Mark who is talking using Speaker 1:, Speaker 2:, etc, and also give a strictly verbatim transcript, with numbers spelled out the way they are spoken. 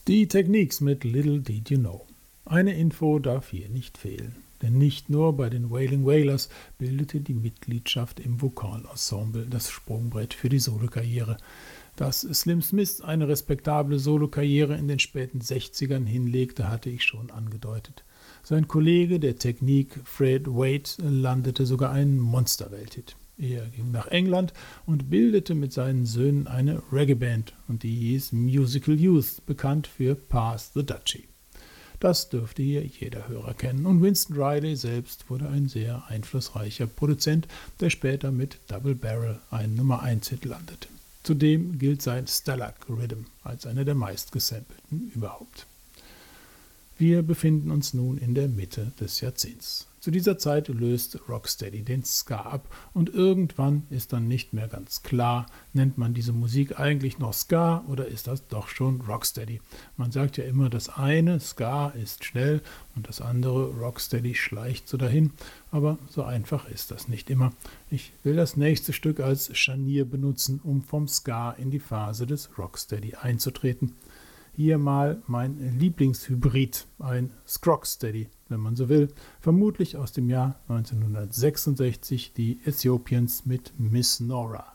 Speaker 1: Die Techniques mit Little Did You Know. Eine Info darf hier nicht fehlen, denn nicht nur bei den Wailing Wailers bildete die Mitgliedschaft im Vokalensemble das Sprungbrett für die Solokarriere. Dass Slim Smith eine respektable Solokarriere in den späten sechzigern hinlegte, hatte ich schon angedeutet. Sein Kollege der Technique, Fred Wade, landete sogar einen Monsterwelthit. Er ging nach England und bildete mit seinen Söhnen eine Reggae-Band und die hieß Musical Youth, bekannt für Pass the Dutchie. Das dürfte hier jeder Hörer kennen und Winston Riley selbst wurde ein sehr einflussreicher Produzent, der später mit Double Barrel einen Nummer eins Hit landete. Zudem gilt sein Stalag Rhythm als einer der meistgesampelten überhaupt. Wir befinden uns nun in der Mitte des Jahrzehnts. Zu dieser Zeit löst Rocksteady den Ska ab und irgendwann ist dann nicht mehr ganz klar, nennt man diese Musik eigentlich noch Ska oder ist das doch schon Rocksteady? Man sagt ja immer, das eine Ska ist schnell und das andere Rocksteady schleicht so dahin, aber so einfach ist das nicht immer. Ich will das nächste Stück als Scharnier benutzen, um vom Ska in die Phase des Rocksteady einzutreten. Hier mal mein Lieblingshybrid, ein Scrogsteady, wenn man so will, vermutlich aus dem Jahr neunzehnhundertsechsundsechzig, die Ethiopians mit Miss Nora.